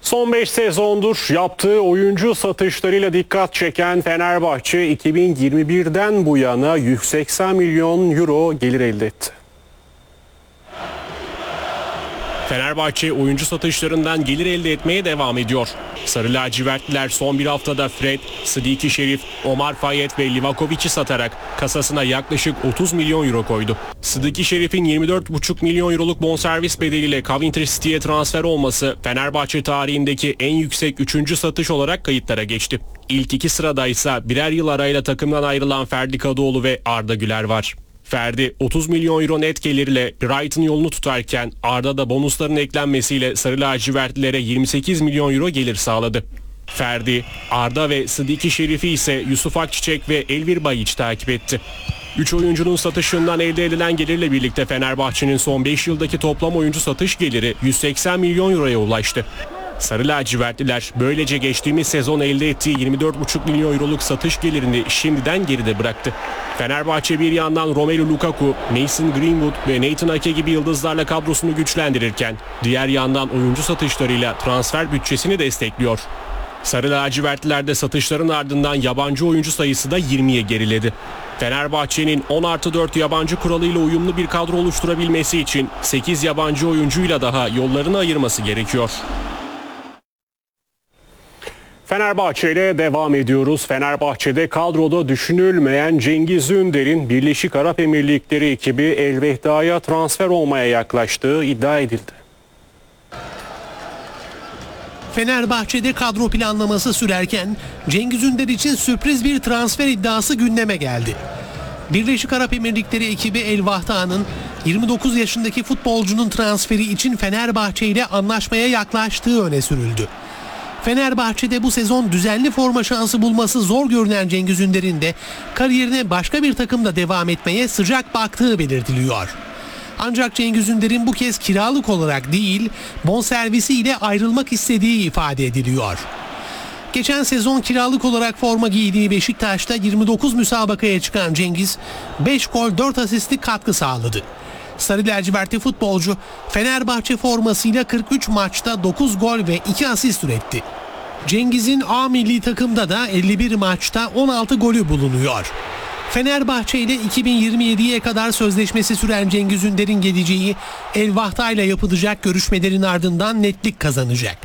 Son 5 sezondur yaptığı oyuncu satışlarıyla dikkat çeken Fenerbahçe 2021'den bu yana 180 milyon euro gelir elde etti. Fenerbahçe oyuncu satışlarından gelir elde etmeye devam ediyor. Sarı lacivertliler son bir haftada Fred, Sıdiki Şerif, Omar Fayet ve Livakovic'i satarak kasasına yaklaşık 30 milyon euro koydu. Sıdiki Şerif'in 24,5 milyon euroluk bonservis bedeliyle Coventry City'ye transfer olması Fenerbahçe tarihindeki en yüksek 3. satış olarak kayıtlara geçti. İlk 2 sırada ise birer yıl arayla takımdan ayrılan Ferdi Kadıoğlu ve Arda Güler var. Ferdi 30 milyon euro net gelirle Brighton yolunu tutarken Arda da bonusların eklenmesiyle Sarı lacivertlilere 28 milyon euro gelir sağladı. Ferdi, Arda ve Sıdiki Şerif'i ise Yusuf Akçiçek ve Elvir Bayiç takip etti. 3 oyuncunun satışından elde edilen gelirle birlikte Fenerbahçe'nin son 5 yıldaki toplam oyuncu satış geliri 180 milyon euroya ulaştı. Sarı lacivertliler böylece geçtiğimiz sezon elde ettiği 24,5 milyon euroluk satış gelirini şimdiden geride bıraktı. Fenerbahçe bir yandan Romelu Lukaku, Mason Greenwood ve Nathan Ake gibi yıldızlarla kadrosunu güçlendirirken diğer yandan oyuncu satışlarıyla transfer bütçesini destekliyor. Sarı lacivertlilerde satışların ardından yabancı oyuncu sayısı da 20'ye geriledi. Fenerbahçe'nin 10+4 yabancı kuralıyla uyumlu bir kadro oluşturabilmesi için 8 yabancı oyuncuyla daha yollarını ayırması gerekiyor. Fenerbahçe ile devam ediyoruz. Fenerbahçe'de kadroda düşünülmeyen Cengiz Ünder'in Birleşik Arap Emirlikleri ekibi El Vehda'ya transfer olmaya yaklaştığı iddia edildi. Fenerbahçe'de kadro planlaması sürerken Cengiz Ünder için sürpriz bir transfer iddiası gündeme geldi. Birleşik Arap Emirlikleri ekibi El Vehda'nın 29 yaşındaki futbolcunun transferi için Fenerbahçe ile anlaşmaya yaklaştığı öne sürüldü. Fenerbahçe'de bu sezon düzenli forma şansı bulması zor görünen Cengiz Ünder'in de kariyerine başka bir takımda devam etmeye sıcak baktığı belirtiliyor. Ancak Cengiz Ünder'in bu kez kiralık olarak değil, bonservisiyle ayrılmak istediği ifade ediliyor. Geçen sezon kiralık olarak forma giydiği Beşiktaş'ta 29 müsabakaya çıkan Cengiz 5 gol 4 asistlik katkı sağladı. Sarı lacivertli futbolcu Fenerbahçe formasıyla 43 maçta 9 gol ve 2 asist üretti. Cengiz'in A milli takımda da 51 maçta 16 golü bulunuyor. Fenerbahçe ile 2027'ye kadar sözleşmesi süren Cengiz Ünder'in geleceği El Vehda ile yapılacak görüşmelerin ardından netlik kazanacak.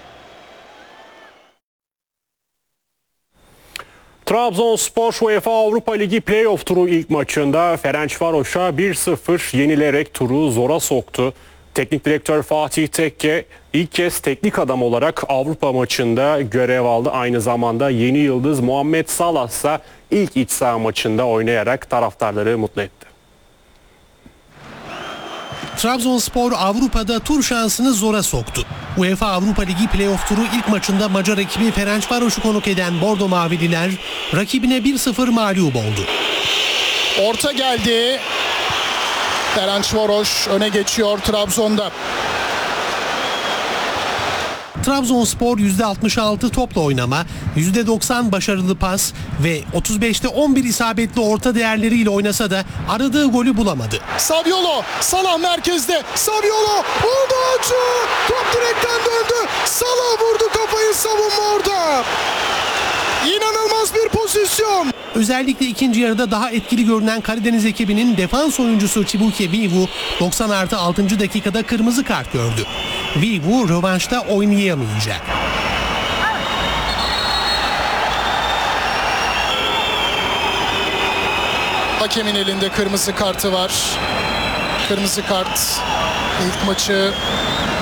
Trabzonspor UEFA Avrupa Ligi Playoff turu ilk maçında Ferencvaros'a 1-0 yenilerek turu zora soktu. Teknik direktör Fatih Tekke ilk kez teknik adam olarak Avrupa maçında görev aldı. Aynı zamanda yeni yıldız Muhammed Salah ise ilk iç saha maçında oynayarak taraftarları mutlu etti. Trabzonspor Avrupa'da tur şansını zora soktu. UEFA Avrupa Ligi Playoff turu ilk maçında Macar ekibi Ferencvaros'u konuk eden Bordo Mavililer rakibine 1-0 mağlup oldu. Orta geldi. Ferencvaros öne geçiyor Trabzon'da. Trabzonspor %66 topla oynama, %90 başarılı pas ve 35'te 11 isabetli orta değerleriyle oynasa da aradığı golü bulamadı. Saviolo, Salah merkezde. Saviolo oldu açı. Top direkten döndü. Salah vurdu kafayı, savunma orada. İnanılmaz bir pozisyon. Özellikle ikinci yarıda daha etkili görünen Karadeniz ekibinin defans oyuncusu Chibuike Vivu 90+6. dakikada kırmızı kart gördü. Vivu rövanşta oynayamayacak. Hakemin elinde kırmızı kartı var. Kırmızı kart ilk maçı